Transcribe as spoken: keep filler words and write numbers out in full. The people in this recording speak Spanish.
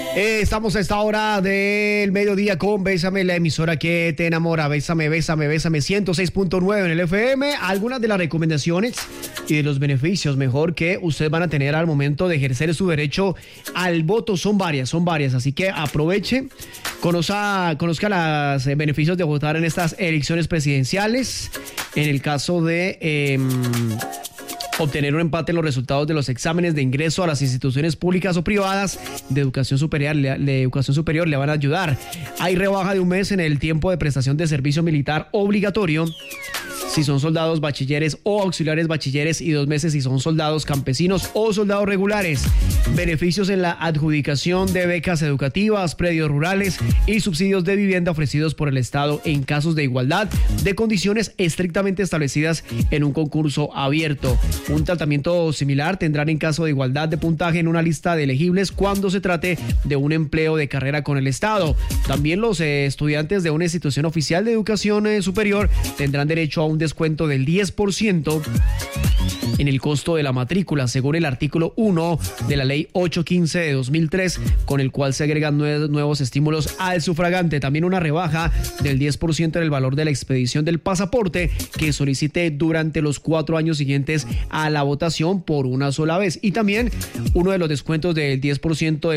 Eh, estamos a esta hora del mediodía con Bésame, la emisora que te enamora. Bésame, bésame, bésame. ciento seis punto nueve en el F M. Algunas de las recomendaciones y de los beneficios, mejor, que ustedes van a tener al momento de ejercer su derecho al voto son varias, son varias. Así que aproveche, conozca, conozca los eh, beneficios de votar en estas elecciones presidenciales. En el caso de... Eh, obtener un empate en los resultados de los exámenes de ingreso a las instituciones públicas o privadas de educación superior, le, de educación superior le van a ayudar. Hay rebaja de un mes en el tiempo de prestación de servicio militar obligatorio si son soldados bachilleres o auxiliares bachilleres, y dos meses si son soldados campesinos o soldados regulares. Beneficios en la adjudicación de becas educativas, predios rurales y subsidios de vivienda ofrecidos por el Estado en casos de igualdad de condiciones estrictamente establecidas en un concurso abierto. Un tratamiento similar tendrán en caso de igualdad de puntaje en una lista de elegibles cuando se trate de un empleo de carrera con el Estado. También los eh, estudiantes de una institución oficial de educación eh, superior tendrán derecho a un descuento del diez por ciento en el costo de la matrícula, según el artículo uno de la ley ochocientos quince de dos mil tres, con el cual se agregan nue- nuevos estímulos al sufragante. También una rebaja del diez por ciento en el valor de la expedición del pasaporte que solicite durante los cuatro años siguientes a la votación por una sola vez. Y también uno de los descuentos del diez por ciento